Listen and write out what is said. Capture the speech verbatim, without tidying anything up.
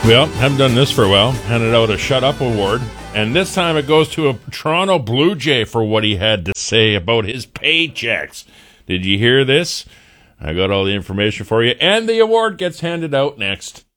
Well, haven't done this for a while. Handed out a Shut Up award. And this time it goes to a Toronto Blue Jay for what he had to say about his paychecks. Did you hear this? I got all the information for you. And the award gets handed out next.